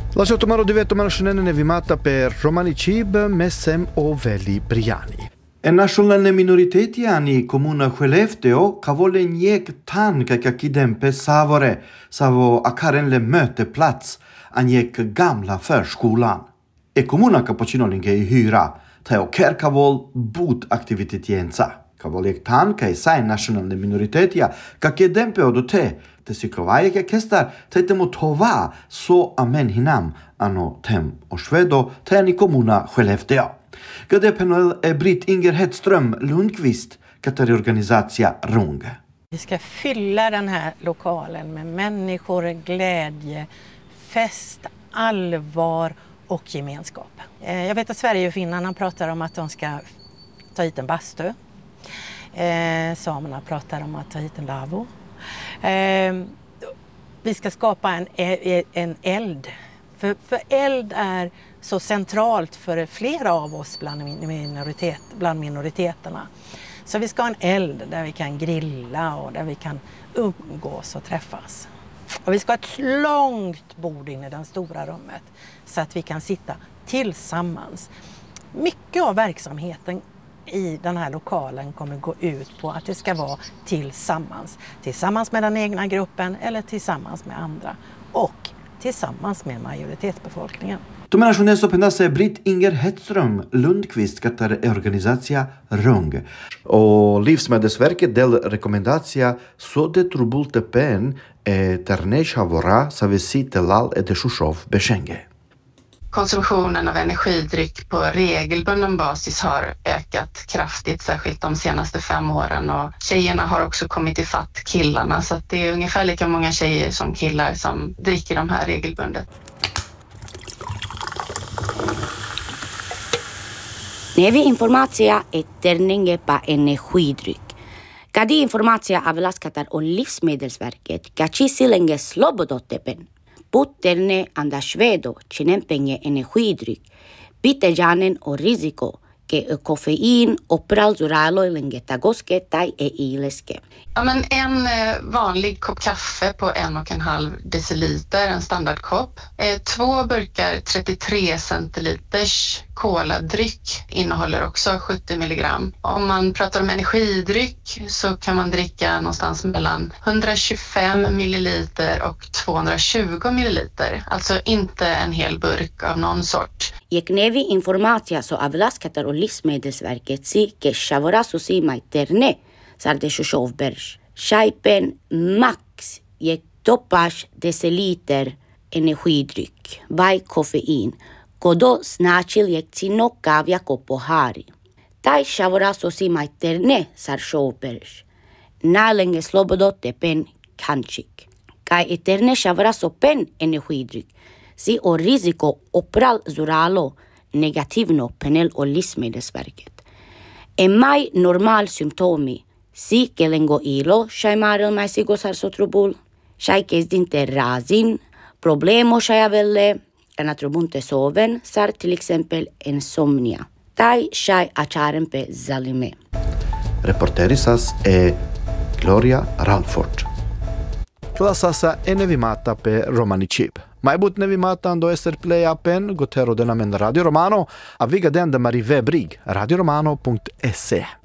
Lasciato mano di vetto manascenene nevimata per Romani Cib, Messem o Veli Briani. E nationalne minoritetiani komuna Skellefteå kavole njek tan kakakidempe savore savo akarenle möteplats anjek gamla förskolan. E komuna kapocinolinge i hyra teo kerkavol botaktivitetienza. Kavoliek tan kai sai nationalne minoritetia kakidempe odote te sykovaje kestar tetemo tova so amen hinam ano tem och svedo teni komuna Skellefteå. Gade panel är Britt Inger Hedström Lundqvist, katarorganisatia Rung. Vi ska fylla den här lokalen med människor, glädje, fest, allvar och gemenskap. Jag vet att Sverige och Finland pratar om att de ska ta hit en bastu. Samerna pratar om att ta hit en lavvo. Vi ska skapa en eld. För eld är så centralt för flera av oss bland minoriteterna. Så vi ska ha en eld där vi kan grilla och där vi kan umgås och träffas. Och vi ska ha ett långt bord inne i det stora rummet så att vi kan sitta tillsammans. Mycket av verksamheten i den här lokalen kommer gå ut på att det ska vara tillsammans. Tillsammans med den egna gruppen eller tillsammans med andra. Och tillsammans med majoritetsbefolkningen. Dominationen så pendase Britt Inger Hedström Lundqvist katarorganisatia Rung. Och Livsmedelsverket del rekommendatia så det trubulte pen ternesha vora savesite lal et shushov beshenge. Konsumtionen av energidryck på regelbunden basis har ökat kraftigt, särskilt de senaste 5 åren. Och tjejerna har också kommit ifatt killarna, så att det är ungefär lika många tjejer som killar som dricker de här regelbundet. Nevi informacija je terninge pa energidryck. Kadi informacija avlaskatar o Livsmedelsverket kači silenge slobodotepen. Putterne anda švedo činempenje energidryck. Pite janen o riziko ke koffein opralzuralo lengetagoske tai ileske. Ja, men en vanlig kopp kaffe på 1,5 deciliter, en standardkopp. 2 burkar 33 centiliters koladryck innehåller också 70 milligram. Om man pratar om energidryck så kan man dricka någonstans mellan 125 milliliter och 220 milliliter. Alltså inte en hel burk av någon sort. Jeknevi informacija so avlaskatar o Livsmedelsverket si ke shavora susima interne sarde shoshovbersh. Shaipen max je topash deciliter energidryck, vai koffein. Kodo snačil je cino kavja ko pohari. Taj shavora susima interne sar shovbersh. Nalenge slobodote pen kančik. Kaj interne shavora so pen energidryck. Si o riziko opral zuralo negativno penel o Livsmedelsverket. Mai normal symptomi si kelengo ilo shaimarel mai sigosar sotrubul, shai kezdinte razin, problemo shaiavelle, anatrobunte soven, sar till exempel insomnia. Tai shai acharempe zalime. Reporterisas e Gloria Ralford. Klasasa e nevimata pe Romani Cib. Mai but nevimata ando esser play apen gotero della men Radio Romano, a viga denda Marive Brig, radioromano.se.